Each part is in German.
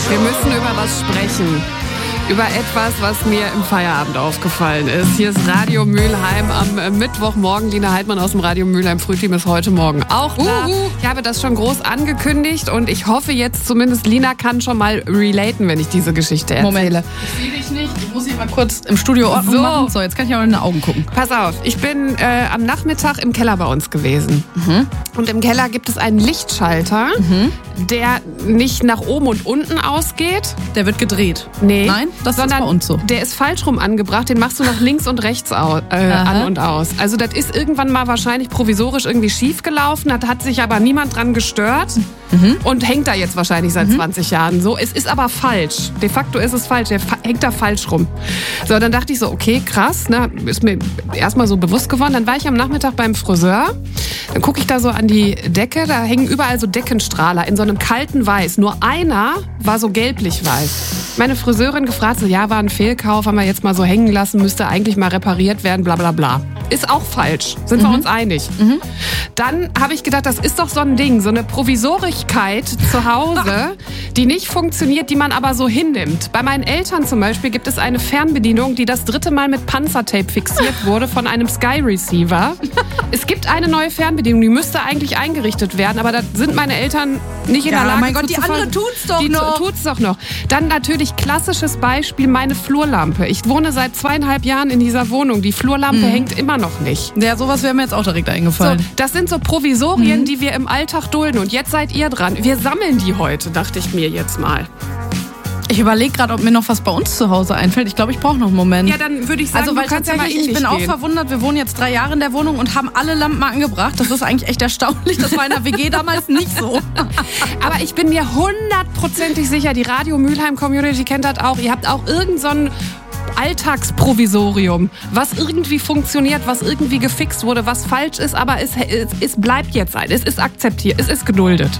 Wir müssen über was sprechen. Über etwas, was mir im Feierabend aufgefallen ist. Hier ist Radio Mülheim am Mittwochmorgen. Lina Heidmann aus dem Radio Mülheim Frühteam ist heute Morgen auch da. Ich habe das schon groß angekündigt und ich hoffe jetzt zumindest, Lina kann schon mal relaten, wenn ich diese Geschichte erzähle. Moment, ich sehe dich nicht. Ich muss hier mal kurz im Studio Ordnung machen. So, jetzt kann ich auch in die Augen gucken. Pass auf, ich bin am Nachmittag im Keller bei uns gewesen. Und im Keller gibt es einen Lichtschalter, der nicht nach oben und unten ausgeht. Der wird gedreht. Nee. Nein? Das ist bei uns so. Der ist falsch rum angebracht, den machst du nach links und rechts an und aus. Also das ist irgendwann mal wahrscheinlich provisorisch irgendwie schief gelaufen, hat sich aber niemand dran gestört und hängt da jetzt wahrscheinlich seit 20 Jahren so. Es ist aber falsch. De facto ist es falsch, der hängt da falsch rum. So, dann dachte ich so, okay, krass, ne? Ist mir erstmal so bewusst geworden. Dann war ich am Nachmittag beim Friseur, dann gucke ich da so an die Decke, da hängen überall so Deckenstrahler in so einem kalten Weiß. Nur einer war so gelblich-weiß. Meine Friseurin gefragt, so, ja, war ein Fehlkauf, haben wir jetzt mal so hängen lassen, müsste eigentlich mal repariert werden, bla bla bla. Ist auch falsch, sind wir uns einig. Dann habe ich gedacht, das ist doch so ein Ding, so eine Provisorigkeit zu Hause, die nicht funktioniert, die man aber so hinnimmt. Bei meinen Eltern zum Beispiel gibt es eine Fernbedienung, die das 3. Mal mit Panzertape fixiert wurde von einem Sky Receiver. Es gibt eine neue Fernbedienung, die müsste eigentlich eingerichtet werden, aber da sind meine Eltern nicht in der Lage. Mein Gott, die andere tut's doch noch. Tut's doch noch. Dann natürlich klassisches Beispiel, meine Flurlampe. Ich wohne seit 2,5 Jahren in dieser Wohnung. Die Flurlampe hängt immer noch nicht. Ja, sowas wäre mir jetzt auch direkt eingefallen. So, das sind so Provisorien, die wir im Alltag dulden. Und jetzt seid ihr dran. Wir sammeln die heute, dachte ich mir jetzt mal. Ich überlege gerade, ob mir noch was bei uns zu Hause einfällt. Ich glaube, ich brauche noch einen Moment. Ja, dann würde ich sagen, weil tatsächlich, ich bin auch verwundert, wir wohnen jetzt 3 Jahre in der Wohnung und haben alle Lampen angebracht. Das ist eigentlich echt erstaunlich. Das war in der WG damals nicht so. Aber ich bin mir 100%ig sicher, die Radio Mülheim Community kennt das auch. Ihr habt auch irgend so ein Alltagsprovisorium, was irgendwie funktioniert, was irgendwie gefixt wurde, was falsch ist, aber es bleibt jetzt ein. Es ist akzeptiert, es ist geduldet.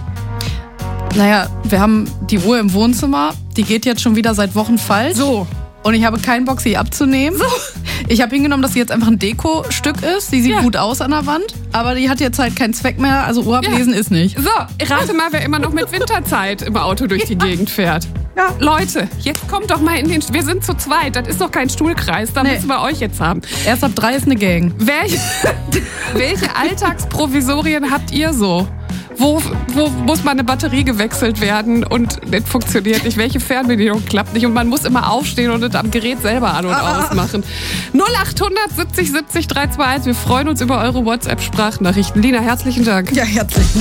Naja, wir haben die Uhr im Wohnzimmer, die geht jetzt schon wieder seit Wochen falsch. So. Und ich habe keinen Bock, sie abzunehmen. So. Ich habe hingenommen, dass sie jetzt einfach ein Dekostück ist. Die sieht gut aus an der Wand, aber die hat jetzt halt keinen Zweck mehr. Also Uhr ablesen ist nicht. So, rate mal, wer immer noch mit Winterzeit im Auto durch die Gegend fährt. Ja. Leute, jetzt kommt doch mal in den... Wir sind zu zweit, das ist doch kein Stuhlkreis, da müssen wir euch jetzt haben. Erst ab 3 ist eine Gang. Welche Alltagsprovisorien habt ihr so? Wo muss mal eine Batterie gewechselt werden und nicht funktioniert nicht? Welche Fernbedienung klappt nicht? Und man muss immer aufstehen und es am Gerät selber an- und ausmachen. 0800 70 70 321. Wir freuen uns über eure WhatsApp-Sprachnachrichten. Lina, herzlichen Dank. Ja, herzlichen Dank.